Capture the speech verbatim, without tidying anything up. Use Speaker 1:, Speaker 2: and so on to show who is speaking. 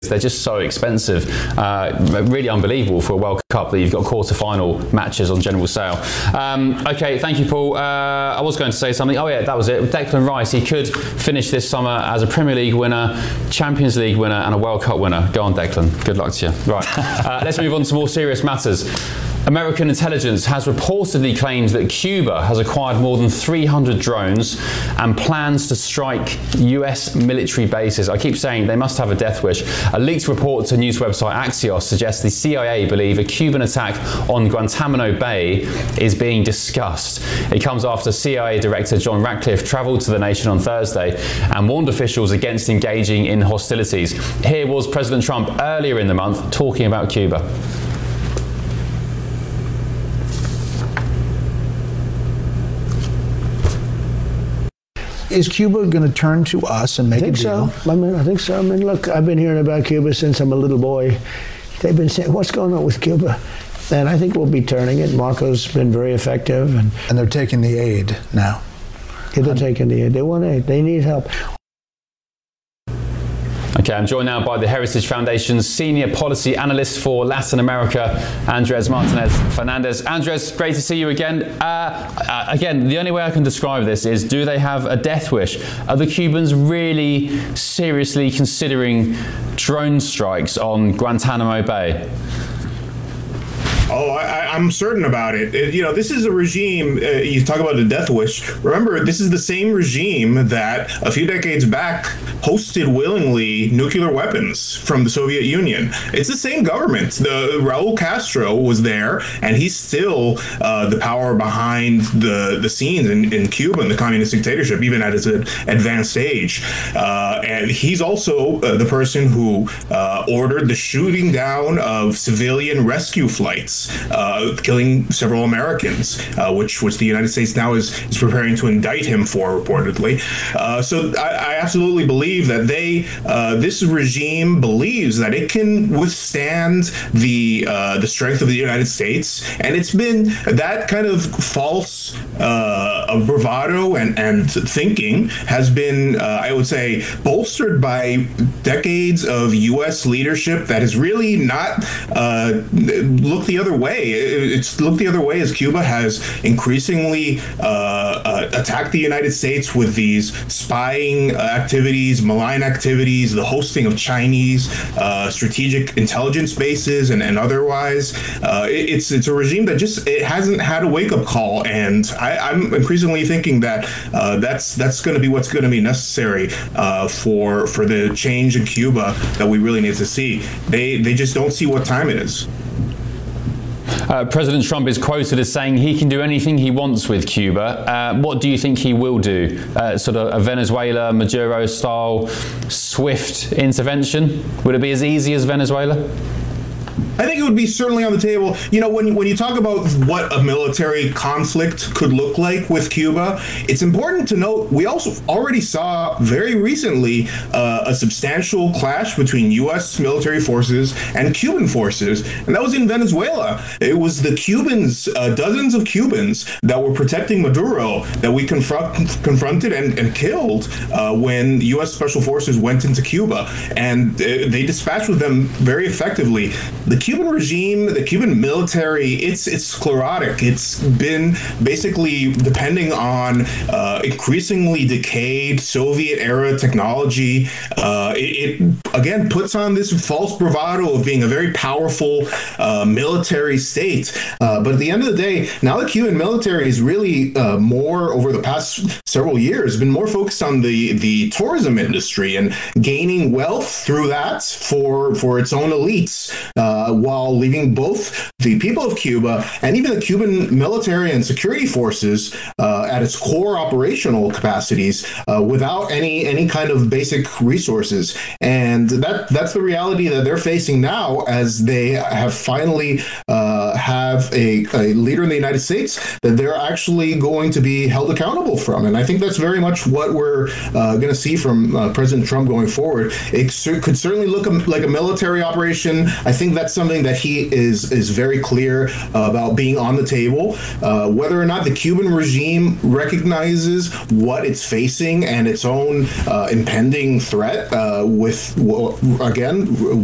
Speaker 1: They're just so expensive, uh, really unbelievable for a World Cup that you've got quarter-final matches on general sale. Um, okay, thank you, Paul. Uh, I was going to say something. Oh yeah, that was it. Declan Rice, he could finish this summer as a Premier League winner, Champions League winner and a World Cup winner. Go on, Declan. Good luck to you. Right, uh, let's move on to more serious matters. American intelligence has reportedly claimed that Cuba has acquired more than three hundred drones and plans to strike U S military bases. I keep saying they must have a death wish. A leaked report to news website Axios suggests the C I A believe a Cuban attack on Guantanamo Bay is being discussed. It comes after C I A Director John Ratcliffe travelled to the nation on Thursday and warned officials against engaging in hostilities. Here was President Trump earlier in the month talking about Cuba.
Speaker 2: Is Cuba going to turn to us and make
Speaker 3: I think
Speaker 2: a deal?
Speaker 3: so. I mean, I think so. I mean, look, I've been hearing about Cuba since I'm a little boy. They've been saying, what's going on with Cuba? And I think we'll be turning it. Marco's been very effective. And,
Speaker 2: and they're taking the aid now.
Speaker 3: Yeah, they're taking the aid. They want aid. They need help.
Speaker 1: Okay, I'm joined now by the Heritage Foundation's Senior Policy Analyst for Latin America, Andres Martinez Fernandez. Andres, great to see you again. Uh, again, the only way I can describe this is, do they have a death wish? Are the Cubans really seriously considering drone strikes on Guantanamo Bay?
Speaker 4: Oh, I, I'm certain about it. it. You know, this is a regime, uh, you talk about a death wish. Remember, this is the same regime that a few decades back hosted willingly nuclear weapons from the Soviet Union. It's the same government. The Raul Castro was there, and he's still uh, the power behind the, the scenes in, in Cuba and the communist dictatorship, even at its advanced age. Uh, and he's also uh, the person who uh, ordered the shooting down of civilian rescue flights, Uh, killing several Americans, uh, which which the United States now is is preparing to indict him for, reportedly. Uh, so I, I absolutely believe that they uh, this regime believes that it can withstand the uh, the strength of the United States, and it's been that kind of false uh, bravado and and thinking has been, uh, I would say, bolstered by decades of U S leadership that has really not uh, looked the other way. It's looked the other way as Cuba has increasingly uh, uh, attacked the United States with these spying activities, malign activities, the hosting of Chinese uh, strategic intelligence bases, and, and otherwise. Uh, it, it's it's a regime that just it hasn't had a wake-up call, and I, I'm increasingly thinking that uh, that's that's going to be what's going to be necessary uh, for for the change in Cuba that we really need to see. They they just don't see what time it is.
Speaker 1: Uh, President Trump is quoted as saying he can do anything he wants with Cuba. Uh, what do you think he will do? Uh, sort of a Venezuela, Maduro-style swift intervention? Would it be as easy as Venezuela?
Speaker 4: I think it would be certainly on the table. You know, when when you talk about what a military conflict could look like with Cuba, it's important to note we also already saw very recently uh, a substantial clash between U S military forces and Cuban forces, and that was in Venezuela. It was the Cubans, uh, dozens of Cubans that were protecting Maduro that we confront, confronted and, and killed uh, when U S special forces went into Cuba, and they dispatched with them very effectively. The Cuban regime, the Cuban military, it's it's sclerotic. It's been basically depending on uh, increasingly decayed Soviet-era technology. Uh, it, it, again, puts on this false bravado of being a very powerful uh, military state. Uh, but at the end of the day, now the Cuban military is really uh, more, over the past several years, been more focused on the, the tourism industry and gaining wealth through that for, for its own elites. Uh, while leaving both the people of Cuba and even the Cuban military and security forces uh, at its core operational capacities uh, without any any kind of basic resources. And that that's the reality that they're facing now, as they have finally uh, have a, a leader in the United States that they're actually going to be held accountable from. And I think that's very much what we're uh, going to see from uh, President Trump going forward. It could certainly look like a military operation. I think that's something that he is is very clear uh, about being on the table. Uh, whether or not the Cuban regime recognizes what it's facing and its own uh, impending threat uh, with, well, again,